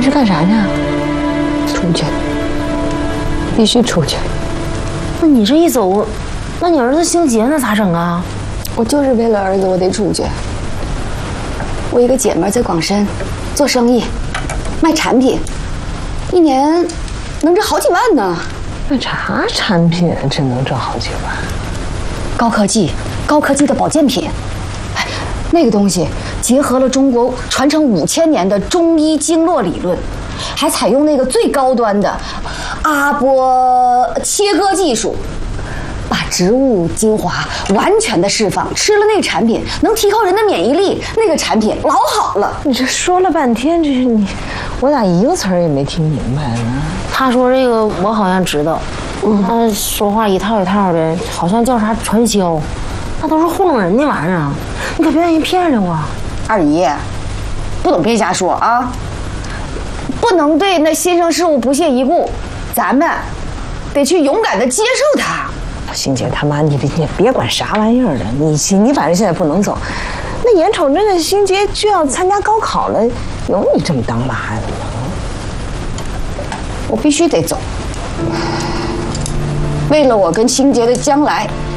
是干啥呢？出去，必须出去。 那你这一走，那你儿子兴杰那咋整啊？ 我就是为了儿子，我得出去。我一个姐妹在广深做生意，卖产品，一年能挣好几万呢。 那啥产品真能挣好几万？ 高科技的保健品。哎，那个东西结合了中国传承5000年的中医经络理论，还采用那个最高端的阿波切割技术，把植物精华完全的释放。吃了那个产品能提高人的免疫力，那个产品老好了。 你这说了半天，这是你，我咋一个词儿也没听明白呢？ 他说这个我好像知道，他说话一套一套的，好像叫啥传销，那都是糊弄人的玩意儿，你可别让人骗了我。 二姨，不懂别瞎说啊！不能对那新生事物不屑一顾，咱们得去勇敢的接受它。 欣姐他妈，你别管啥玩意儿了，你反正现在不能走。那眼瞅着那欣杰就要参加高考了，有你这么当妈的吗？ 我必须得走，为了我跟欣杰的将来，